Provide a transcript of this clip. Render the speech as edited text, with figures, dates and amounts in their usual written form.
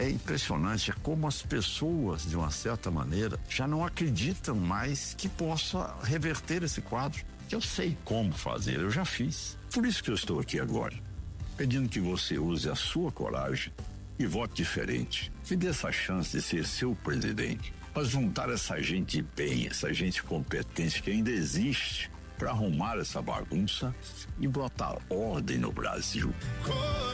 impressionante como as pessoas, de uma certa maneira, já não acreditam mais que possa reverter esse quadro. Eu sei como fazer, eu já fiz. Por isso que eu estou aqui agora, pedindo que você use a sua coragem e vote diferente. Me dê essa chance de ser seu presidente, para juntar essa gente bem, essa gente competente que ainda existe, para arrumar essa bagunça e botar ordem no Brasil.